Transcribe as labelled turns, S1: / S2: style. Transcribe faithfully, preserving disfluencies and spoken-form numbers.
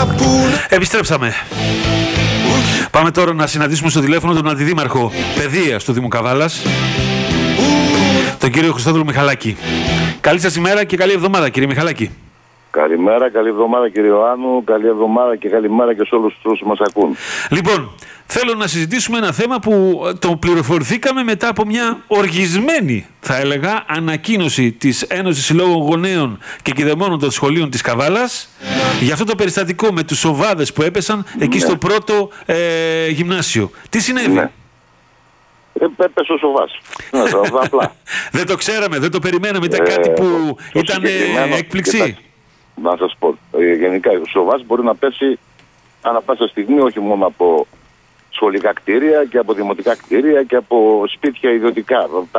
S1: Επιστρέψαμε. Πάμε τώρα να συναντήσουμε στο τηλέφωνο τον Αντιδήμαρχο Παιδείας του Δήμου Καβάλας, τον κύριο Χριστόδουλο Μιχαλάκη. Καλή σας ημέρα και καλή εβδομάδα, κύριε Μιχαλάκη.
S2: Καλημέρα, καλή εβδομάδα κύριε Ιωάννου, καλή εβδομάδα και καλημέρα και σε όλους τους μας ακούν.
S1: Λοιπόν, θέλω να συζητήσουμε ένα θέμα που το πληροφορηθήκαμε μετά από μια οργισμένη, θα έλεγα, ανακοίνωση της Ένωσης Συλλόγων Γονέων και Κηδεμόνων των Σχολείων της Καβάλας για αυτό το περιστατικό με τους σοβάδες που έπεσαν εκεί ναι. στο πρώτο ε, γυμνάσιο. Τι συνέβη? Ναι.
S2: Έπεσε ο σοβάς. Απλά.
S1: Δεν το ξέραμε, δεν το περιμέναμε, ήταν ε, κάτι που το ήταν έκπληξη. Κοιτάξτε,
S2: να σας πω, γενικά ο σοβάς μπορεί να πέσει ανά πάσα στιγμή, όχι μόνο από σχολικά κτίρια και από δημοτικά κτίρια και από σπίτια ιδιωτικά.